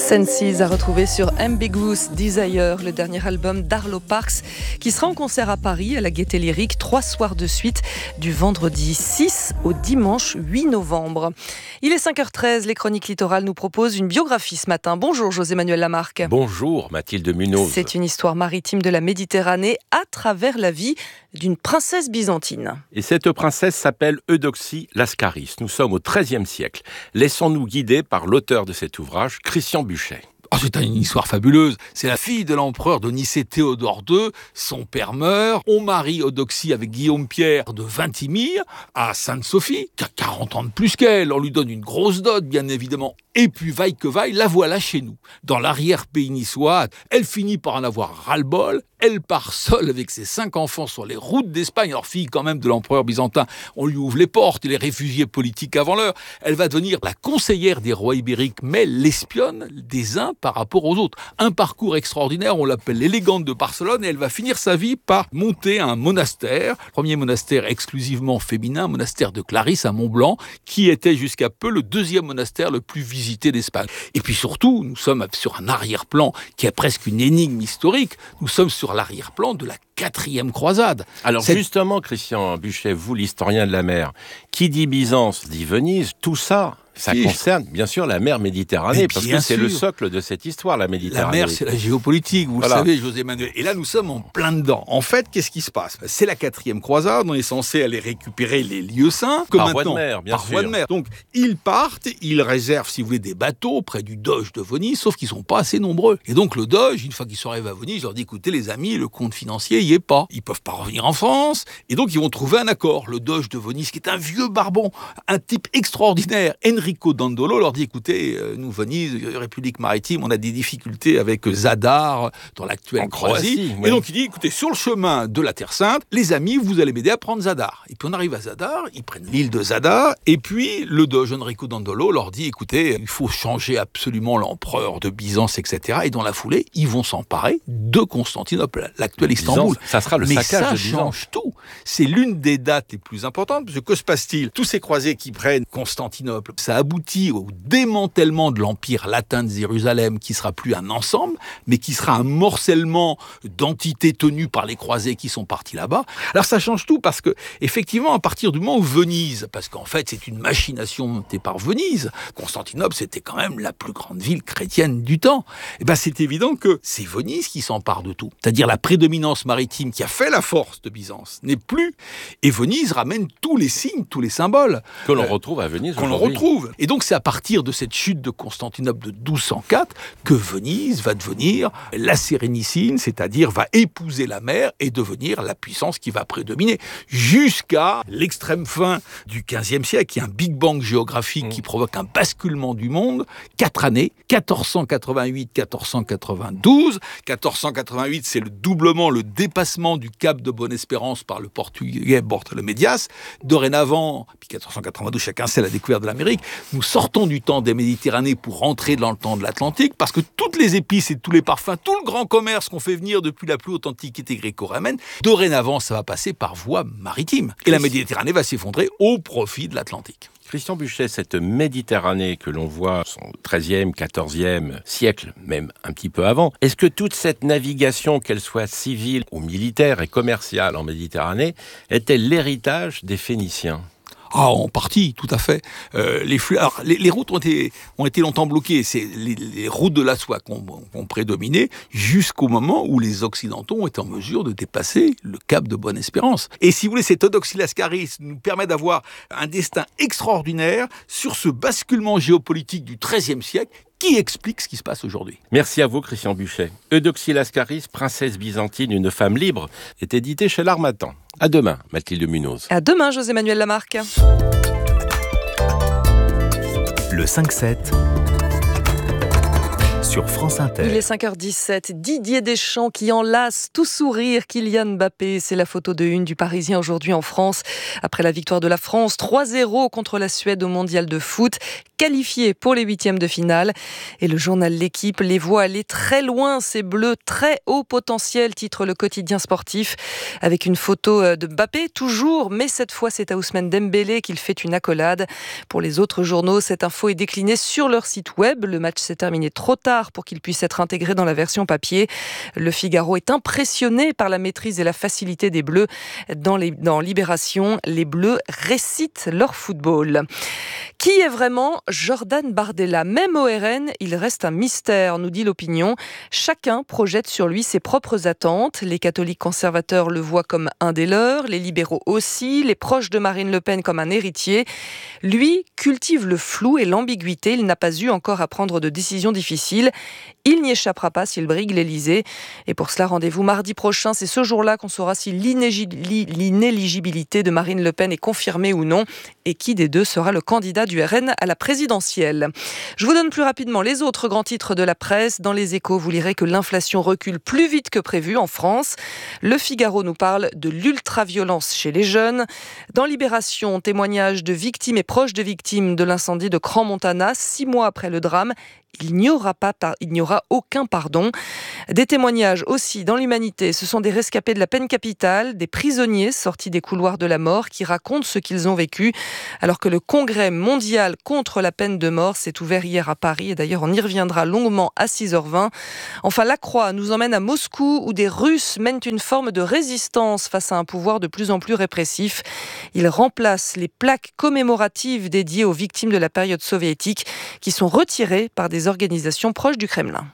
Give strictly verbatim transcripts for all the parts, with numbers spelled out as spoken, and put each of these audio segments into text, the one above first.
Senses à retrouver sur Ambiguous Desire, le dernier album d'Arlo Parks, qui sera en concert à Paris, à la Gaîté Lyrique, trois soirs de suite, du vendredi six au dimanche huit novembre. Il est cinq heures treize, les Chroniques Littorales nous proposent une biographie ce matin. Bonjour José-Manuel Lamarque. Bonjour Mathilde Munoz. C'est une histoire maritime de la Méditerranée à travers la vie d'une princesse byzantine. Et cette princesse s'appelle Eudoxie Lascaris. Nous sommes au treizième siècle. Laissons-nous guider par l'auteur de cet ouvrage, Christian Buchet. Oh, c'est une histoire fabuleuse. C'est la fille de l'empereur de Nicée Théodore deux. Son père meurt. On marie Eudoxie avec Guillaume-Pierre de Vintimille à Sainte-Sophie, qui a quarante ans de plus qu'elle. On lui donne une grosse dot, bien évidemment. Et puis, vaille que vaille, la voilà chez nous, dans l'arrière-pays niçois. Elle finit par en avoir ras-le-bol. Elle part seule avec ses cinq enfants sur les routes d'Espagne. Alors, fille quand même de l'empereur byzantin, on lui ouvre les portes, les réfugiés politiques avant l'heure. Elle va devenir la conseillère des rois ibériques, mais l'espionne des uns par rapport aux autres. Un parcours extraordinaire, on l'appelle l'élégante de Barcelone, et elle va finir sa vie par monter un monastère, premier monastère exclusivement féminin, monastère de Clarisse à Mont-Blanc, qui était jusqu'à peu le deuxième monastère le plus visité d'Espagne. Et puis surtout, nous sommes sur un arrière-plan qui est presque une énigme historique. Nous sommes sur l'arrière-plan de la quatrième croisade. Alors Cette... justement, Christian Buchet, vous l'historien de la mer, qui dit Byzance dit Venise, tout ça, ça Si, concerne bien sûr la mer Méditerranée, parce que c'est sûr. le socle de cette histoire, la Méditerranée. La mer, c'est la géopolitique, vous Voilà. le savez, José-Manuel. Et là, nous sommes en plein dedans. En fait, qu'est-ce qui se passe ? C'est la quatrième croisade, on est censé aller récupérer les lieux saints. Que Par maintenant, voie de mer, bien par sûr. voie de mer. Donc, ils partent, ils réservent, si vous voulez, des bateaux près du doge de Venise, sauf qu'ils ne sont pas assez nombreux. Et donc, le doge, une fois qu'ils sont arrivés à Venise, leur dit, écoutez, les amis, le compte financier, il n'y est pas. Ils ne peuvent pas revenir en France. Et donc, ils vont trouver un accord. Le doge de Venise, qui est un vieux barbon, un type extraordinaire, Enrico Dandolo, leur dit, écoutez, nous, Venise, République maritime, on a des difficultés avec Zadar, dans l'actuelle En Croatie. Croatie, oui. Et donc, il dit, écoutez, sur le chemin de la Terre Sainte, les amis, vous allez m'aider à prendre Zadar. Et puis, on arrive à Zadar, ils prennent l'île de Zadar, et puis, le doge Enrico Dandolo leur dit, écoutez, il faut changer absolument l'empereur de Byzance, et cetera. Et dans la foulée, ils vont s'emparer de Constantinople, l'actuel Istanbul. Byzance, ça sera le Mais saccage ça de Byzance. change tout. C'est l'une des dates les plus importantes, parce que que se passe-t-il ? Tous ces croisés qui prennent Constantinople, ça aboutit au démantèlement de l'empire latin de Jérusalem, qui sera plus un ensemble, mais qui sera un morcellement d'entités tenues par les croisés qui sont partis là-bas. Alors ça change tout, parce que effectivement, à partir du moment où Venise, parce qu'en fait c'est une machination montée par Venise, Constantinople c'était quand même la plus grande ville chrétienne du temps, et ben c'est évident que c'est Venise qui s'empare de tout. C'est-à-dire la prédominance maritime qui a fait la force de Byzance n'est plus, et Venise ramène tous les signes, tous les symboles. Que l'on Euh, retrouve à Venise qu'on le aujourd'hui. retrouve. Et donc c'est à partir de cette chute de Constantinople de douze cent quatre que Venise va devenir la Sérénissime, c'est-à-dire va épouser la mer et devenir la puissance qui va prédominer jusqu'à l'extrême fin du quinzième siècle. Il y a un Big Bang géographique mmh. qui provoque un basculement du monde. Quatre années, quatorze cent quatre-vingt-huit à quatorze cent quatre-vingt-douze. quatorze cent quatre-vingt-huit, c'est le doublement, le dépassement du cap de Bonne-Espérance par le portugais Bartolomé Dias. Dorénavant, puis quatorze cent quatre-vingt-douze, chacun sait la découverte de l'Amérique, nous sortons du temps des Méditerranées pour rentrer dans le temps de l'Atlantique, parce que toutes les épices et tous les parfums, tout le grand commerce qu'on fait venir depuis la plus haute antiquité gréco-romaine, dorénavant, ça va passer par voie maritime. Et la Méditerranée va s'effondrer au profit de l'Atlantique. Christian Buchet, cette Méditerranée que l'on voit au treizième, quatorzième siècle, même un petit peu avant, est-ce que toute cette navigation, qu'elle soit civile ou militaire et commerciale en Méditerranée, était l'héritage des Phéniciens ? Ah, en partie, tout à fait. Euh, les, flux, alors, les, les routes ont été, ont été longtemps bloquées. C'est les, les routes de la soie qui ont, ont prédominé jusqu'au moment où les Occidentaux ont été en mesure de dépasser le cap de Bonne-Espérance. Et si vous voulez, cette Eudoxie Lascaris nous permet d'avoir un destin extraordinaire sur ce basculement géopolitique du treizième siècle qui explique ce qui se passe aujourd'hui. Merci à vous, Christian Buchet. Eudoxie Lascaris, princesse byzantine, une femme libre, est édité chez l'Harmattan. À demain, Mathilde Munoz. À demain, José-Manuel Lamarque. Le cinq sept sur France Inter. Il est cinq heures dix-sept. Didier Deschamps qui enlace tout sourire Kylian Mbappé. C'est la photo de une du Parisien aujourd'hui en France. Après la victoire de la France trois zéro contre la Suède au mondial de foot. qualifiés pour les huitièmes de finale. Et le journal L'Équipe les voit aller très loin, ces Bleus, très haut potentiel, titre le quotidien sportif, avec une photo de Mbappé, toujours, mais cette fois c'est à Ousmane Dembélé qu'il fait une accolade. Pour les autres journaux, cette info est déclinée sur leur site web. Le match s'est terminé trop tard pour qu'il puisse être intégré dans la version papier. Le Figaro est impressionné par la maîtrise et la facilité des Bleus. Dans, les, dans Libération, les Bleus récitent leur football. Qui est vraiment Jordan Bardella ? Même au R N, il reste un mystère, nous dit l'opinion. Chacun projette sur lui ses propres attentes. Les catholiques conservateurs le voient comme un des leurs, les libéraux aussi, les proches de Marine Le Pen comme un héritier. Lui cultive le flou et l'ambiguïté. Il n'a pas eu encore à prendre de décisions difficiles. Il n'y échappera pas s'il brigue l'Élysée. Et pour cela, rendez-vous mardi prochain. C'est ce jour-là qu'on saura si l'inéligibilité de Marine Le Pen est confirmée ou non et qui des deux sera le candidat du R N à la présidentielle. Je vous donne plus rapidement les autres grands titres de la presse. Dans Les Échos, vous lirez que l'inflation recule plus vite que prévu en France. Le Figaro nous parle de l'ultraviolence chez les jeunes. Dans Libération, témoignage de victimes et proches de victimes de l'incendie de Crans-Montana, six mois après le drame. Il n'y aura pas, il n'y aura aucun pardon. Des témoignages aussi dans l'Humanité. Ce sont des rescapés de la peine capitale, des prisonniers sortis des couloirs de la mort qui racontent ce qu'ils ont vécu. Alors que le congrès mondial contre la peine de mort s'est ouvert hier à Paris. Et d'ailleurs, on y reviendra longuement à six heures vingt. Enfin, La Croix nous emmène à Moscou où des Russes mènent une forme de résistance face à un pouvoir de plus en plus répressif. Ils remplacent les plaques commémoratives dédiées aux victimes de la période soviétique qui sont retirées par des organisations proches du Kremlin.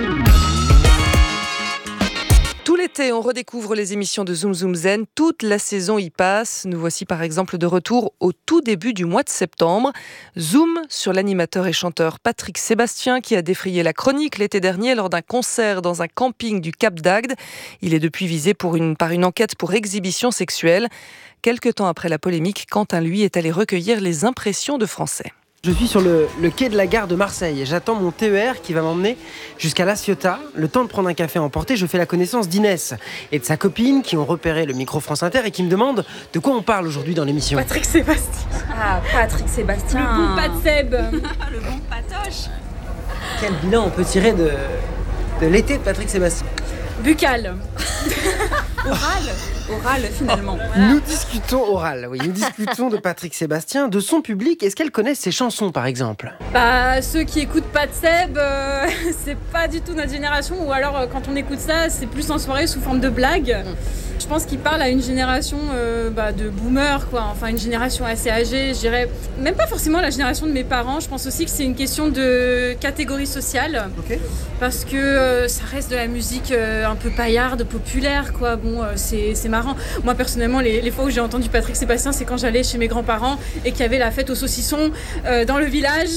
Tout l'été, on redécouvre les émissions de Zoom Zoom Zen. Toute la saison y passe. Nous voici par exemple de retour au tout début du mois de septembre. Zoom sur l'animateur et chanteur Patrick Sébastien qui a défrayé la chronique l'été dernier lors d'un concert dans un camping du Cap d'Agde. Il est depuis visé pour une, par une enquête pour exhibition sexuelle. Quelque temps après la polémique, Quentin, lui, est allé recueillir les impressions de Français. Je suis sur le, le quai de la gare de Marseille et j'attends mon T E R qui va m'emmener jusqu'à La Ciotat. Le temps de prendre un café à emporter, je fais la connaissance d'Inès et de sa copine qui ont repéré le micro France Inter et qui me demandent de quoi on parle aujourd'hui dans l'émission. Patrick Sébastien. Ah, Patrick Sébastien. Le bon Pat Seb. Le bon Patoche. Quel bilan on peut tirer de, de l'été de Patrick Sébastien? Buccal. Oral. Oral, finalement. Voilà. Nous discutons oral, oui. Nous discutons de Patrick Sébastien, de son public. Est-ce qu'elle connaît ses chansons, par exemple? Bah, ceux qui écoutent Pat Seb, euh, c'est pas du tout notre génération. Ou alors, euh, quand on écoute ça, c'est plus en soirée sous forme de blague. Je pense qu'il parle à une génération euh, bah, de boomers, quoi. Enfin, une génération assez âgée, je dirais. Même pas forcément la génération de mes parents. Je pense aussi que c'est une question de catégorie sociale. Ok. Parce que euh, ça reste de la musique euh, un peu paillarde, populaire, quoi. Bon, euh, c'est, c'est marrant. Moi, personnellement, les, les fois où j'ai entendu Patrick Sébastien, c'est quand j'allais chez mes grands-parents et qu'il y avait la fête au saucisson euh, dans le village.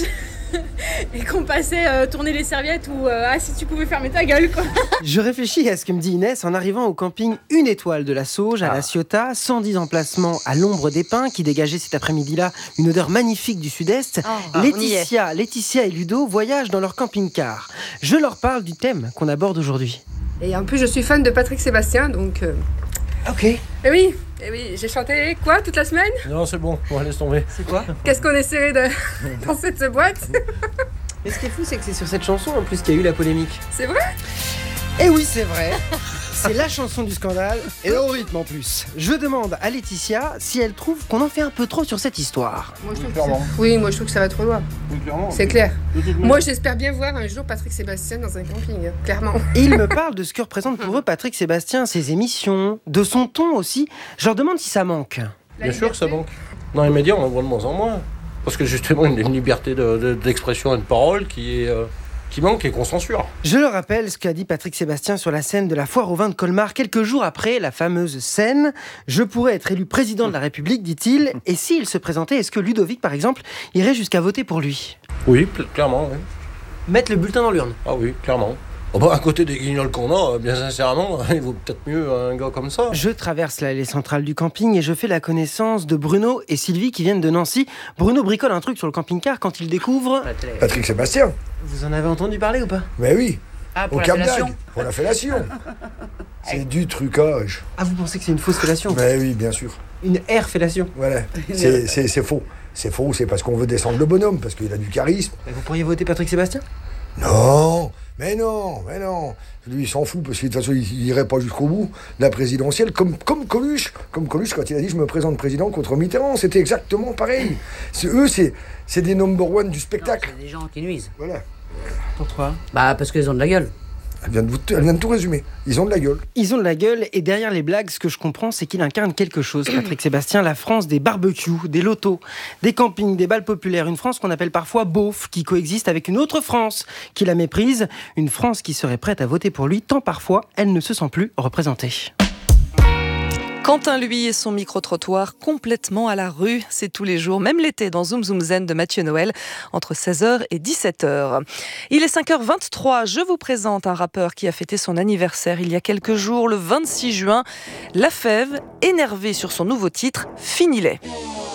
Et qu'on passait euh, tourner les serviettes ou euh, ah si tu pouvais fermer ta gueule, quoi. Je réfléchis à ce que me dit Inès en arrivant au camping Une Étoile de la Sauge à Ah. La Ciotat, cent dix emplacements à l'ombre des pins qui dégageaient cet après-midi-là une odeur magnifique du sud-est. Oh, Laetitia, Laetitia et Ludo voyagent dans leur camping-car. Je leur parle du thème qu'on aborde aujourd'hui. Et en plus, je suis fan de Patrick Sébastien, donc... Euh... Ok. Et oui, et oui, j'ai chanté quoi toute la semaine? Non, c'est bon, on va laisser tomber. C'est quoi? Qu'est-ce qu'on est serré de... dans cette boîte? Mais ce qui est fou, c'est que c'est sur cette chanson en plus qu'il y a eu la polémique. C'est vrai? Eh oui, c'est vrai. C'est la chanson du scandale, et au rythme en plus. Je demande à Laetitia si elle trouve qu'on en fait un peu trop sur cette histoire. Moi, je trouve que Clairement. ça- Oui, moi je trouve que ça va trop loin. Oui, clairement. C'est clair. De toute manière. Moi j'espère bien voir un jour Patrick Sébastien dans un camping, hein, clairement. Et il me parle de ce que représente pour eux Patrick Sébastien, ses émissions, de son ton aussi. Je leur demande si ça manque. La Bien sûr que ça liberté. manque. Dans les médias, on en voit de moins en moins. Parce que justement, il y a une liberté de- de- d'expression et de parole qui, est, euh, qui manque et qu'on censure. Je leur rappelle ce qu'a dit Patrick Sébastien sur la scène de la foire au vin de Colmar quelques jours après la fameuse scène. Je pourrais être élu président de la République, dit-il. Et s'il se présentait, est-ce que Ludovic, par exemple, irait jusqu'à voter pour lui? Oui, pl- clairement. Oui. Mettre le bulletin dans l'urne. Ah oui, clairement. Oh bah, à côté des guignols qu'on a, euh, bien sincèrement, il vaut peut-être mieux un gars comme ça. Je traverse l'allée centrale du camping et je fais la connaissance de Bruno et Sylvie qui viennent de Nancy. Bruno bricole un truc sur le camping-car quand il découvre... Patrick Sébastien. Vous en avez entendu parler ou pas? Mais oui, Ah, au Cap d'Agde, pour la fellation. C'est du trucage. Ah, vous pensez que c'est une fausse fellation? Mais oui, bien sûr. Une air-fellation. Voilà, c'est, c'est, c'est faux. C'est faux, c'est parce qu'on veut descendre le bonhomme, parce qu'il a du charisme. Vous pourriez voter Patrick Sébastien ? Non, mais non, mais non. Lui, il s'en fout, parce que de toute façon, il n'irait pas jusqu'au bout de la présidentielle, comme, comme Coluche. Comme Coluche, quand il a dit « je me présente président contre Mitterrand », c'était exactement pareil. C'est, eux, c'est, c'est des number one du spectacle. Non, c'est des gens qui nuisent. Voilà. Pourquoi ? Bah, parce qu'ils ont de la gueule. Elle vient, de vous, elle vient de tout résumer. Ils ont de la gueule. Ils ont de la gueule, et derrière les blagues, ce que je comprends, c'est qu'il incarne quelque chose, Patrick Sébastien, la France des barbecues, des lotos, des campings, des bals populaires. Une France qu'on appelle parfois beauf, qui coexiste avec une autre France qui la méprise. Une France qui serait prête à voter pour lui, tant parfois elle ne se sent plus représentée. Quentin, lui, et son micro-trottoir complètement à la rue. C'est tous les jours, même l'été, dans Zoom Zoom Zen de Mathieu Noël, entre seize heures et dix-sept heures. Il est cinq heures vingt-trois. Je vous présente un rappeur qui a fêté son anniversaire il y a quelques jours, le vingt-six juin. La Fève, énervé sur son nouveau titre, Fini-les.